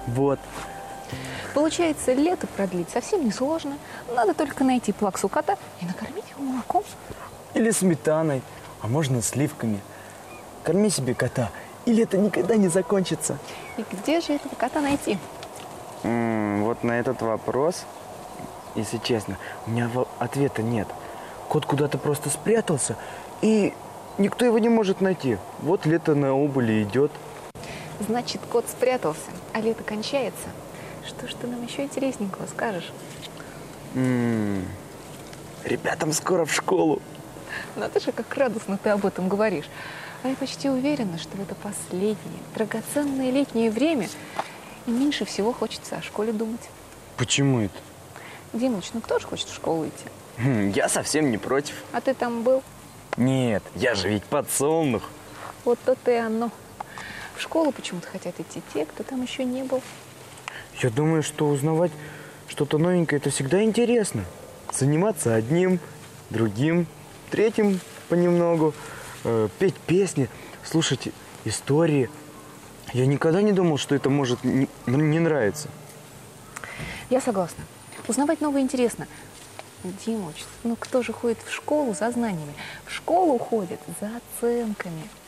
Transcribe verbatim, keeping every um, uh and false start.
Вот. Получается, лето продлить совсем несложно. Надо только найти плаксу кота и накормить его молоком. Или сметаной, а можно сливками. Корми себе кота, и лето никогда не закончится. И где же этого кота найти? М-м, вот на этот вопрос, если честно, у меня ответа нет. Кот куда-то просто спрятался, и никто его не может найти. Вот лето на убыли идет. Значит, кот спрятался, а лето кончается. Что ж ты нам еще интересненького скажешь? М-м, ребятам скоро в школу. Надо же, как радостно ты об этом говоришь. А я почти уверена, что в это последнее, драгоценное летнее время и меньше всего хочется о школе думать. Почему это? Димыч, ну кто же хочет в школу идти? Хм, я совсем не против. А ты там был? Нет, я же ведь подсолнух. Вот то-то и оно. В школу почему-то хотят идти те, кто там еще не был. Я думаю, что узнавать что-то новенькое – это всегда интересно. Заниматься одним, другим, третьим понемногу, э, петь песни, слушать истории. Я никогда не думал, что это может не, не нравиться. Я согласна. Узнавать новое интересно. Димыч, ну кто же ходит в школу за знаниями? В школу ходят за оценками.